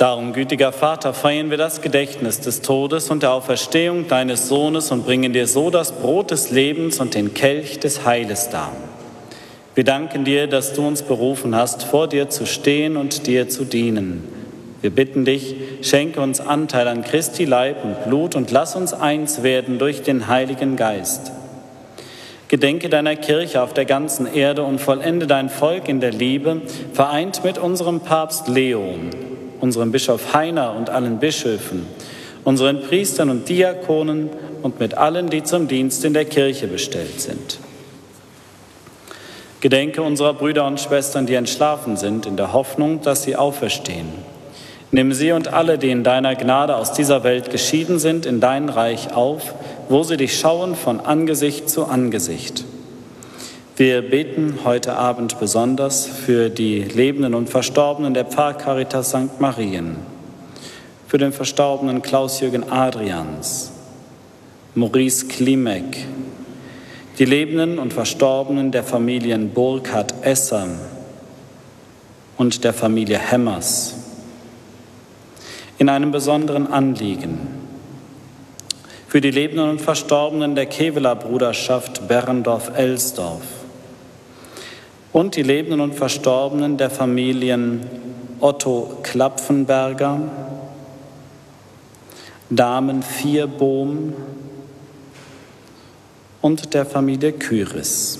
Darum, gütiger Vater, feiern wir das Gedächtnis des Todes und der Auferstehung deines Sohnes und bringen dir so das Brot des Lebens und den Kelch des Heiles dar. Wir danken dir, dass du uns berufen hast, vor dir zu stehen und dir zu dienen. Wir bitten dich, schenke uns Anteil an Christi Leib und Blut und lass uns eins werden durch den Heiligen Geist. Gedenke deiner Kirche auf der ganzen Erde und vollende dein Volk in der Liebe, vereint mit unserem Papst Leo, unserem Bischof Heiner und allen Bischöfen, unseren Priestern und Diakonen und mit allen, die zum Dienst in der Kirche bestellt sind. Gedenke unserer Brüder und Schwestern, die entschlafen sind, in der Hoffnung, dass sie auferstehen. Nimm sie und alle, die in deiner Gnade aus dieser Welt geschieden sind, in dein Reich auf, wo sie dich schauen von Angesicht zu Angesicht. Wir beten heute Abend besonders für die Lebenden und Verstorbenen der Pfarrcaritas St. Marien, für den verstorbenen Klaus-Jürgen Adrians, Maurice Klimek, die Lebenden und Verstorbenen der Familien Burkhardt Esser und der Familie Hemmers. In einem besonderen Anliegen für die Lebenden und Verstorbenen der Keveler Bruderschaft Berndorf-Elsdorf und die Lebenden und Verstorbenen der Familien Otto Klapfenberger, Damen Vierbohm und der Familie Kyris.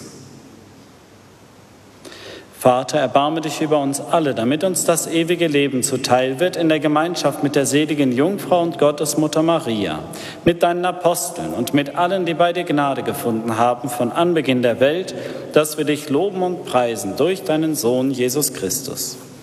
Vater, erbarme dich über uns alle, damit uns das ewige Leben zuteil wird in der Gemeinschaft mit der seligen Jungfrau und Gottesmutter Maria, mit deinen Aposteln und mit allen, die bei dir Gnade gefunden haben von Anbeginn der Welt, dass wir dich loben und preisen durch deinen Sohn Jesus Christus.